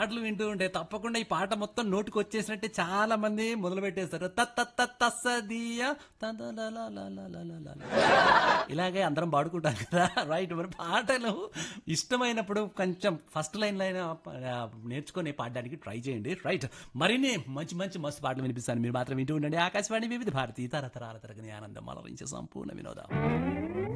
పాటలు వింటూ ఉంటే తప్పకుండా ఈ పాట మొత్తం నోటికి వచ్చేసినట్టే చాలా మంది మొదలు పెట్టేస్తారు. తస్సదియ తదలలలలలలల. ఇలాగే అందరం పాడుకుంటాం కదా. రైట్. మరి పాటలు ఇష్టమైనప్పుడు కొంచెం ఫస్ట్ లైన్ నేర్చుకొని పాడడానికి ట్రై చేయండి. రైట్. మరిన్ని మంచి మంచి మస్తు పాటలు వినిపిస్తాను. మీరు మాత్రం వింటూ ఉండండి. ఆకాశవాణి వివిధ భారతి తరతరాల తరగని ఆనందం అలరించే సంపూర్ణ వినోదం.